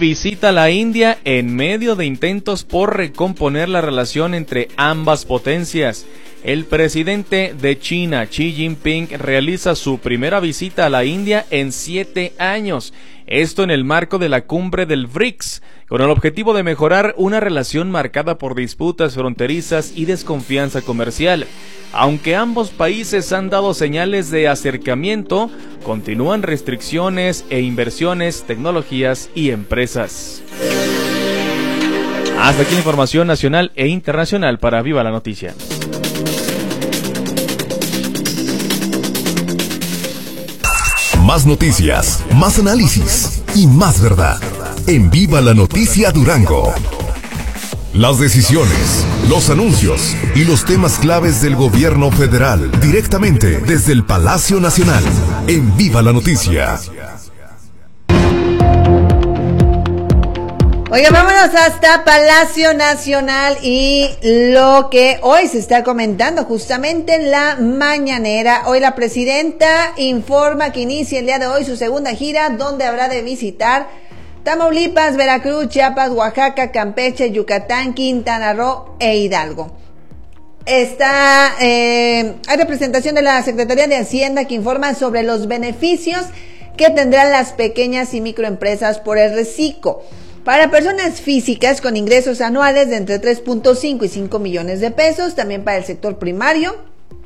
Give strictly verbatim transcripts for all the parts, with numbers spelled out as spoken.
visita la India en medio de intentos por recomponer la relación entre ambas potencias. El presidente de China, Xi Jinping, realiza su primera visita a la India en siete años. Esto en el marco de la cumbre del B R I C S, con el objetivo de mejorar una relación marcada por disputas fronterizas y desconfianza comercial. Aunque ambos países han dado señales de acercamiento, continúan restricciones e inversiones, tecnologías y empresas. Hasta aquí la información nacional e internacional para Viva la Noticia. Más noticias, más análisis y más verdad. En Viva la Noticia Durango. Las decisiones, los anuncios y los temas claves del gobierno federal, directamente desde el Palacio Nacional. En Viva la Noticia. Oiga, vámonos hasta Palacio Nacional y lo que hoy se está comentando justamente en la mañanera. Hoy la presidenta informa que inicia el día de hoy su segunda gira, donde habrá de visitar Tamaulipas, Veracruz, Chiapas, Oaxaca, Campeche, Yucatán, Quintana Roo e Hidalgo. Está, eh, hay representación de la Secretaría de Hacienda que informa sobre los beneficios que tendrán las pequeñas y microempresas por el reciclo. Para personas físicas con ingresos anuales de entre tres punto cinco y cinco millones de pesos, también para el sector primario,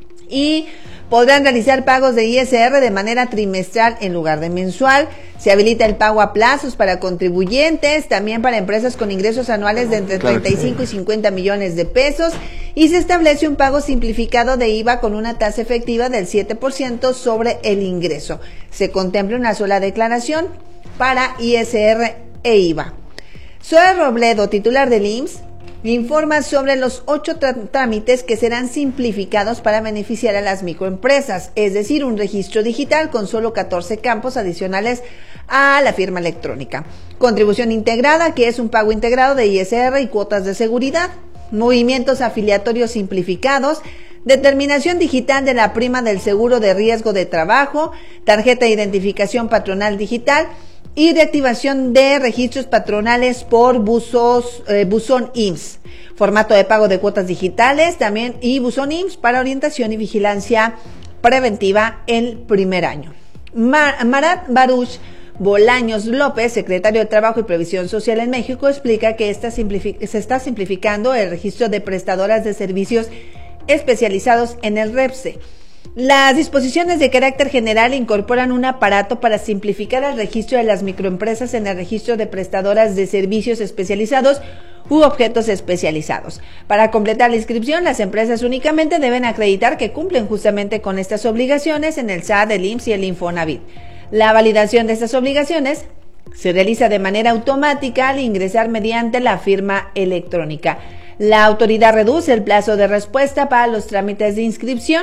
y podrán realizar pagos de I S R de manera trimestral en lugar de mensual. Se habilita el pago a plazos para contribuyentes, también para empresas con ingresos anuales de entre treinta y cinco y cincuenta millones de pesos, y se establece un pago simplificado de I V A con una tasa efectiva del siete por ciento sobre el ingreso. Se contempla una sola declaración para I S R e I V A. Zoe Robledo, titular del I M S S, informa sobre los ocho trámites que serán simplificados para beneficiar a las microempresas, es decir, un registro digital con solo catorce campos adicionales a la firma electrónica. Contribución integrada, que es un pago integrado de I S R y cuotas de seguridad. Movimientos afiliatorios simplificados. Determinación digital de la prima del seguro de riesgo de trabajo. Tarjeta de identificación patronal digital. Y reactivación de registros patronales por buzos, eh, buzón I M S S. Formato de pago de cuotas digitales también y buzón I M S S para orientación y vigilancia preventiva el primer año. Mar- Marat Baruch Bolaños López, secretario de Trabajo y Previsión Social en México, explica que esta simplific- se está simplificando el registro de prestadoras de servicios especializados en el REPSE. Las disposiciones de carácter general incorporan un aparato para simplificar el registro de las microempresas en el registro de prestadoras de servicios especializados u objetos especializados. Para completar la inscripción, las empresas únicamente deben acreditar que cumplen justamente con estas obligaciones en el S A T, el I M S S y el Infonavit. La validación de estas obligaciones se realiza de manera automática al ingresar mediante la firma electrónica. La autoridad reduce el plazo de respuesta para los trámites de inscripción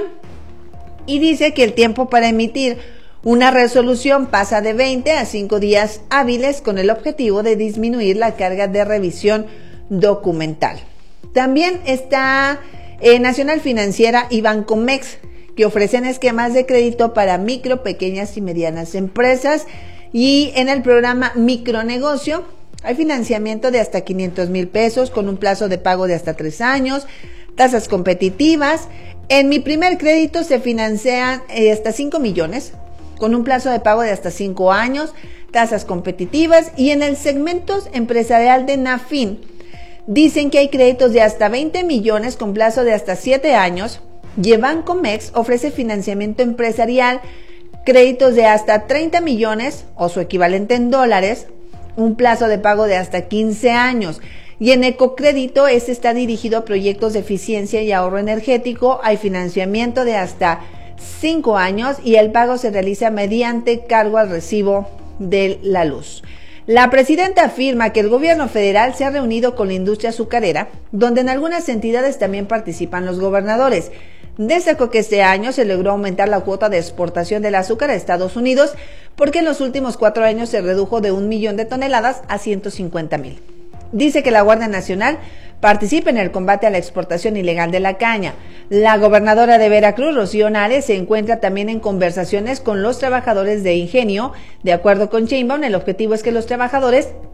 y dice que el tiempo para emitir una resolución pasa de veinte a cinco días hábiles con el objetivo de disminuir la carga de revisión documental. También está eh, Nacional Financiera y Bancomex, que ofrecen esquemas de crédito para micro, pequeñas y medianas empresas, y en el programa Micronegocio hay financiamiento de hasta quinientos mil pesos con un plazo de pago de hasta tres años, tasas competitivas. En Mi Primer Crédito se financian eh, hasta cinco millones con un plazo de pago de hasta cinco años, tasas competitivas, y en el segmento empresarial de Nafin dicen que hay créditos de hasta veinte millones con plazo de hasta siete años, y Bancomex ofrece financiamiento empresarial, créditos de hasta treinta millones o su equivalente en dólares, un plazo de pago de hasta quince años. Y en Ecocrédito, este está dirigido a proyectos de eficiencia y ahorro energético. Hay financiamiento de hasta cinco años y el pago se realiza mediante cargo al recibo de la luz. La presidenta afirma que el gobierno federal se ha reunido con la industria azucarera, donde en algunas entidades también participan los gobernadores. Destacó que este año se logró aumentar la cuota de exportación del azúcar a Estados Unidos, porque en los últimos cuatro años se redujo de un millón de toneladas a ciento cincuenta mil. Dice que la Guardia Nacional participa en el combate a la exportación ilegal de la caña. La gobernadora de Veracruz, Rocío Nares, se encuentra también en conversaciones con los trabajadores de Ingenio. De acuerdo con Sheinbaum, el objetivo es que los trabajadores